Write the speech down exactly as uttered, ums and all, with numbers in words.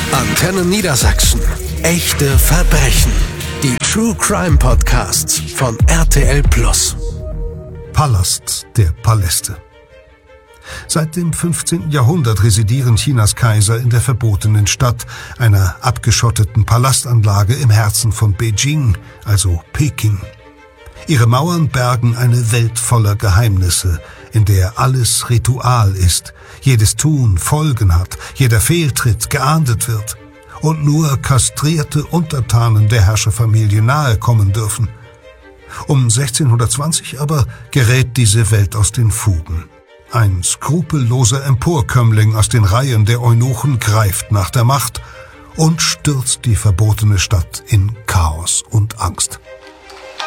Antenne Niedersachsen. Echte Verbrechen. Die True Crime Podcasts von R T L Plus. Palast der Paläste. Seit dem fünfzehnten Jahrhundert residieren Chinas Kaiser in der verbotenen Stadt, einer abgeschotteten Palastanlage im Herzen von Beijing, also Peking. Ihre Mauern bergen eine Welt voller Geheimnisse, in der alles Ritual ist, jedes Tun Folgen hat, jeder Fehltritt geahndet wird und nur kastrierte Untertanen der Herrscherfamilie nahe kommen dürfen. Um sechzehnhundertzwanzig aber gerät diese Welt aus den Fugen. Ein skrupelloser Emporkömmling aus den Reihen der Eunuchen greift nach der Macht und stürzt die verbotene Stadt in Chaos und Angst.